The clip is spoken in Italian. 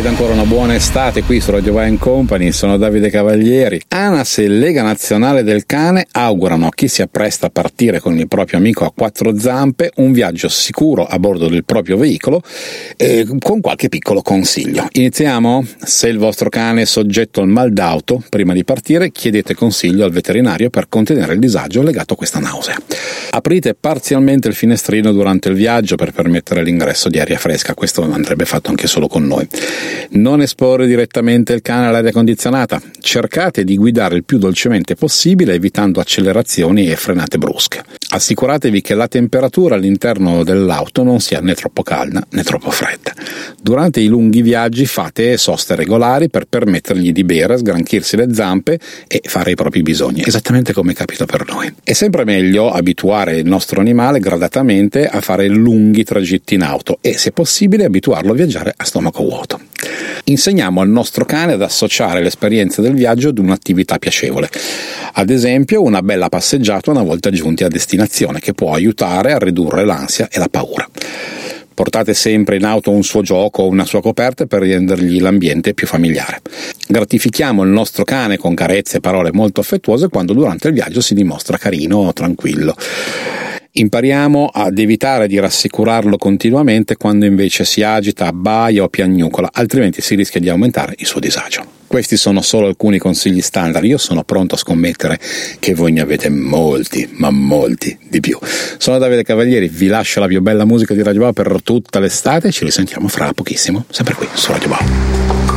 ed ancora una buona estate qui su Radio Wine Company. Sono Davide Cavalieri. ANAS e Lega Nazionale del Cane augurano a chi si appresta a partire con il proprio amico a quattro zampe un viaggio sicuro a bordo del proprio veicolo, con qualche piccolo consiglio. Iniziamo? Se il vostro cane è soggetto al mal d'auto, prima di partire chiedete consiglio al veterinario per contenere il disagio legato a questa nausea. Aprite parzialmente il finestrino durante il viaggio per permettere l'ingresso di aria fresca. Questo andrebbe fatto anche solo con noi. Non esporre direttamente il cane all'aria condizionata. Cercate di guidare il più dolcemente possibile, evitando accelerazioni e frenate brusche. Assicuratevi che la temperatura all'interno dell'auto non sia né troppo calda né troppo fredda. Durante i lunghi viaggi fate soste regolari per permettergli di bere, sgranchirsi le zampe e fare i propri bisogni, esattamente come capita per noi. È sempre meglio abituare il nostro animale gradatamente a fare lunghi tragitti in auto e, se possibile, abituarlo a viaggiare a stomaco vuoto. Insegniamo al nostro cane ad associare l'esperienza del viaggio ad un'attività piacevole. Ad esempio, una bella passeggiata una volta giunti a destinazione, che può aiutare a ridurre l'ansia e la paura. Portate sempre in auto un suo gioco o una sua coperta per rendergli l'ambiente più familiare. Gratifichiamo il nostro cane con carezze e parole molto affettuose quando durante il viaggio si dimostra carino o tranquillo. Impariamo ad evitare di rassicurarlo continuamente quando invece si agita, abbaia o piagnucola, altrimenti si rischia di aumentare il suo disagio. Questi sono solo alcuni consigli standard. Io sono pronto a scommettere che voi ne avete molti, ma molti di più. Sono Davide Cavalieri, vi lascio la più bella musica di Radio Wow per tutta l'estate e ci risentiamo fra pochissimo, sempre qui su Radio Wow.